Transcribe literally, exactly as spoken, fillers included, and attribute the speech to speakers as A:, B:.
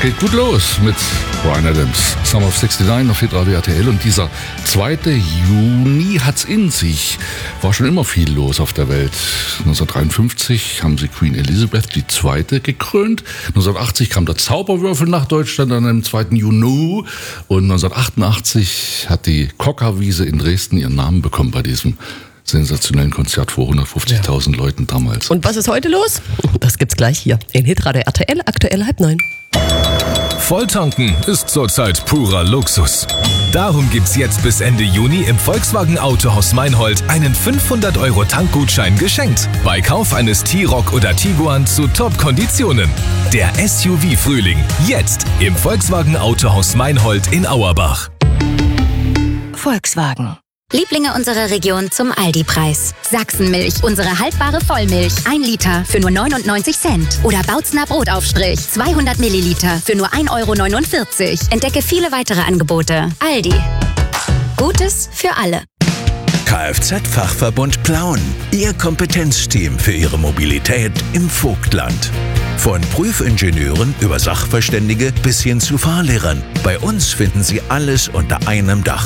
A: Geht gut los mit Bryan Adams, Summer of sixty-nine auf Hitradio R T L. Und dieser zweite Juni hat's in sich. War schon immer viel los auf der Welt. neunzehnhundertdreiundfünfzig haben sie Queen Elizabeth die Zweite gekrönt. neunzehnhundertachtzig kam der Zauberwürfel nach Deutschland an einem zweiten Juni. Und neunzehnhundertachtundachtzig hat die Kockerwiese in Dresden ihren Namen bekommen bei diesem sensationellen Konzert vor hundertfünfzigtausend ja. Leuten damals.
B: Und was ist heute los? Das gibt's gleich hier in Hitradio R T L, aktuell halb neun.
C: Volltanken ist zurzeit purer Luxus. Darum gibt's jetzt bis Ende Juni im Volkswagen Autohaus Meinhold einen fünfhundert Euro Tankgutschein geschenkt. Bei Kauf eines T-Roc oder Tiguan zu Top-Konditionen. Der S U V-Frühling. Jetzt im Volkswagen Autohaus Meinhold in Auerbach.
D: Volkswagen. Lieblinge unserer Region zum Aldi-Preis. Sachsenmilch, unsere haltbare Vollmilch. ein Liter für nur neunundneunzig Cent. Oder Bautzner Brotaufstrich, zweihundert Milliliter für nur ein Euro neunundvierzig. Entdecke viele weitere Angebote. Aldi. Gutes für alle.
E: Kfz-Fachverbund Plauen. Ihr Kompetenzteam für Ihre Mobilität im Vogtland. Von Prüfingenieuren über Sachverständige bis hin zu Fahrlehrern. Bei uns finden Sie alles unter einem Dach.